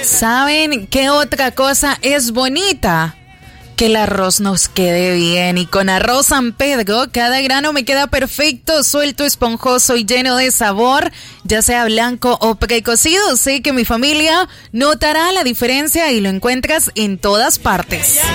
¿Saben qué otra cosa es bonita? Que el arroz nos quede bien. Y con arroz San Pedro, cada grano me queda perfecto, suelto, esponjoso y lleno de sabor, ya sea blanco o precocido. Sé que mi familia notará la diferencia y lo encuentras en todas partes.